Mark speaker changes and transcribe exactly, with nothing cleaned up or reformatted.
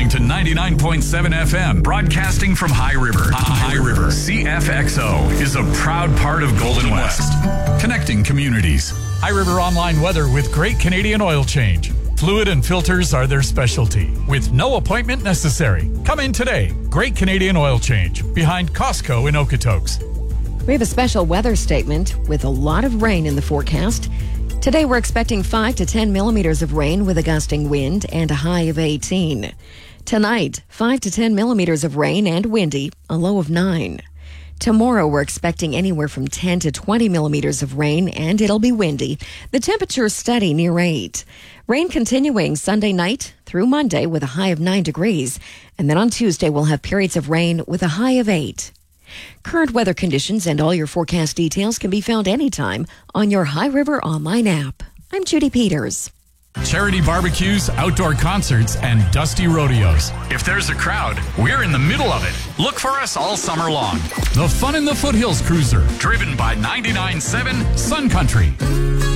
Speaker 1: listening to ninety-nine point seven F M, broadcasting from High River. High River. C F X O is a proud part of Golden West, connecting communities.
Speaker 2: High River Online Weather with Great Canadian Oil Change. Fluid and filters are their specialty, with no appointment necessary. Come in today. Great Canadian Oil Change, behind Costco in Okotoks.
Speaker 3: We have a special weather statement with a lot of rain in the forecast. Today we're expecting five to ten millimeters of rain with a gusting wind and a high of eighteen. Tonight, five to ten millimeters of rain and windy, a low of nine. Tomorrow we're expecting anywhere from ten to twenty millimeters of rain and it'll be windy. The temperature steady near eight. Rain continuing Sunday night through Monday with a high of nine degrees. And then on Tuesday we'll have periods of rain with a high of eight. Current weather conditions and all your forecast details can be found anytime on your High River online app. I'm Judy Peters.
Speaker 2: Charity barbecues, outdoor concerts, and dusty rodeos.
Speaker 1: If there's a crowd, we're in the middle of it. Look for us all summer long.
Speaker 2: The Fun in the Foothills Cruiser,
Speaker 1: Driven by ninety-nine point seven
Speaker 2: Sun Country.